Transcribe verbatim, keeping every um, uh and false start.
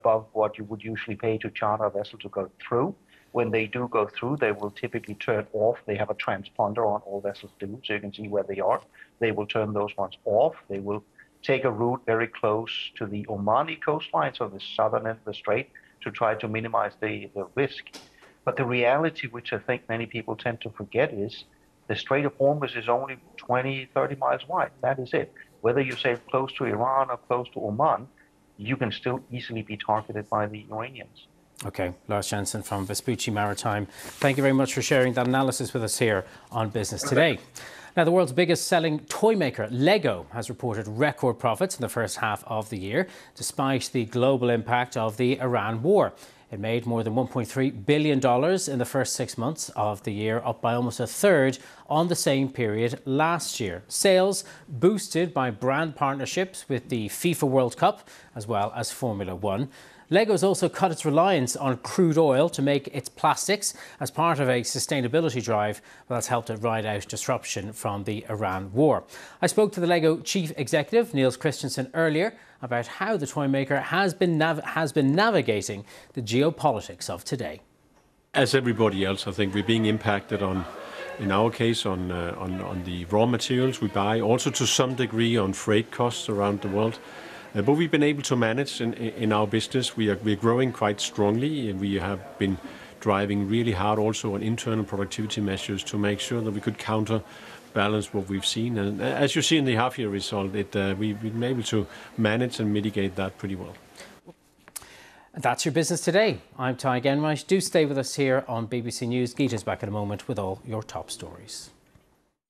above what you would usually pay to charter a vessel to go through. When they do go through, they will typically turn off. They have a transponder on, all vessels do, so you can see where they are. They will turn those ones off. They will take a route very close to the Omani coastline, so the southern end of the strait, to try to minimize the, the risk. But the reality, which I think many people tend to forget, is the Strait of Hormuz is only twenty, thirty miles wide. That is it. Whether you sail close to Iran or close to Oman, you can still easily be targeted by the Iranians. Okay, Lars Jensen from Vespucci Maritime. Thank you very much for sharing that analysis with us here on Business Today. Now, the world's biggest selling toy maker, Lego, has reported record profits in the first half of the year, despite the global impact of the Iran war. It made more than one point three billion dollars in the first six months of the year, up by almost a third on the same period last year. Sales boosted by brand partnerships with the FIFA World Cup, as well as Formula One. Lego has also cut its reliance on crude oil to make its plastics as part of a sustainability drive that's helped it ride out disruption from the Iran war. I spoke to the Lego chief executive, Niels Christensen, earlier about how the toy maker has been, nav- has been navigating the geopolitics of today. As everybody else, I think we're being impacted on, in our case, on, uh, on, on the raw materials we buy, also to some degree on freight costs around the world. Uh, but we've been able to manage in, in our business. We are we're growing quite strongly. We have been driving really hard also on internal productivity measures to make sure that we could counterbalance what we've seen. And as you see in the half-year result, it, uh, we've been able to manage and mitigate that pretty well. And that's your Business Today. I'm Ty Genright. Do stay with us here on B B C News. Geeta's back in a moment with all your top stories.